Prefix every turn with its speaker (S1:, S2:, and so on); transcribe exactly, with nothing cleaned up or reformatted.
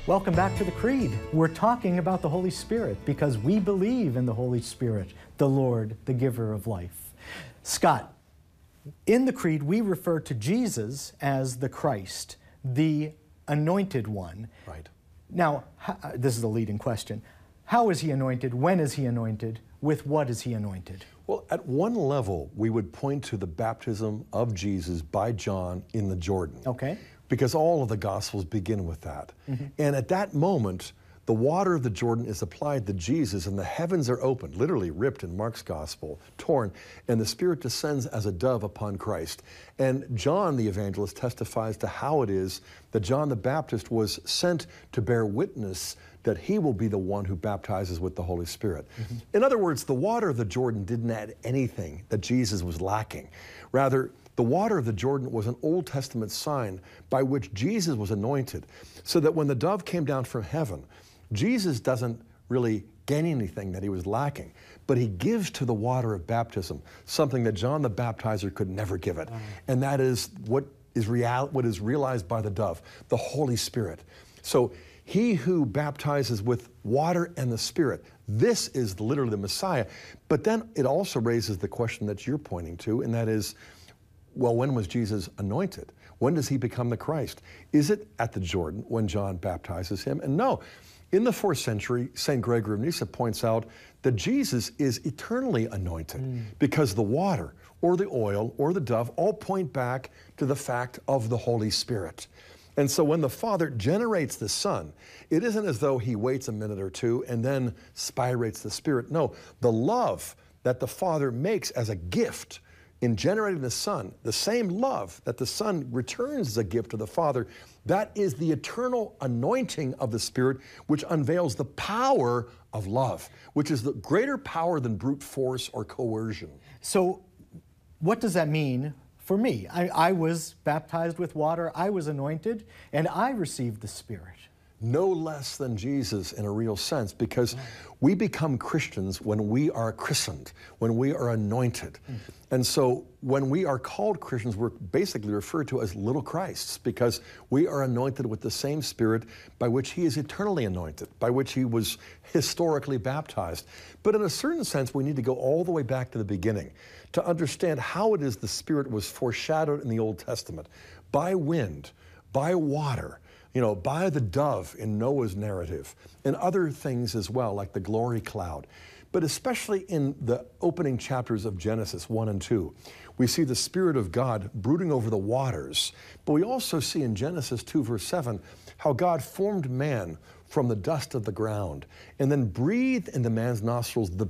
S1: Welcome back to the Creed. We're talking about the Holy Spirit because we believe in the Holy Spirit, the Lord, the giver of life. Scott, in the Creed, we refer to Jesus as the Christ, the anointed one.
S2: Right.
S1: Now, this is a leading question. How is he anointed? When is he anointed? With what is he anointed?
S2: Well, at one level, we would point to the baptism of Jesus by John in the Jordan.
S1: Okay.
S2: Because all of the Gospels begin with that. Mm-hmm. And at that moment, the water of the Jordan is applied to Jesus, and the heavens are opened, literally ripped in Mark's Gospel, torn, and the Spirit descends as a dove upon Christ. And John the evangelist testifies to how it is that John the Baptist was sent to bear witness that he will be the one who baptizes with the Holy Spirit. Mm-hmm. In other words, the water of the Jordan didn't add anything that Jesus was lacking. Rather, the water of the Jordan was an Old Testament sign by which Jesus was anointed, so that when the dove came down from heaven, Jesus doesn't really gain anything that he was lacking, but he gives to the water of baptism something that John the Baptizer could never give it, and that is what is real, what is realized by the dove, the Holy Spirit. So he who baptizes with water and the Spirit, this is literally the Messiah. But then it also raises the question that you're pointing to, and that is, well, when was Jesus anointed? When does he become the Christ? Is it at the Jordan when John baptizes him? And no, in the fourth century, Saint Gregory of Nyssa points out that Jesus is eternally anointed mm. because the water or the oil or the dove all point back to the fact of the Holy Spirit. And so when the Father generates the Son, it isn't as though he waits a minute or two and then spirates the Spirit. No, the love that the Father makes as a gift in generating the Son, the same love that the Son returns as a gift to the Father, that is the eternal anointing of the Spirit, which unveils the power of love, which is the greater power than brute force or coercion.
S1: So what does that mean for me? I, I was baptized with water, I was anointed, and I received the Spirit.
S2: No less than Jesus in a real sense, because we become Christians when we are christened, when we are anointed. Mm-hmm. And so when we are called Christians, we're basically referred to as little Christs, because we are anointed with the same Spirit by which he is eternally anointed, by which he was historically baptized. But in a certain sense, we need to go all the way back to the beginning to understand how it is the Spirit was foreshadowed in the Old Testament by wind, by water, you know, by the dove in Noah's narrative, and other things as well, like the glory cloud. But especially in the opening chapters of Genesis one and two, we see the Spirit of God brooding over the waters. But we also see in Genesis two, verse seven, how God formed man from the dust of the ground and then breathed into man's nostrils the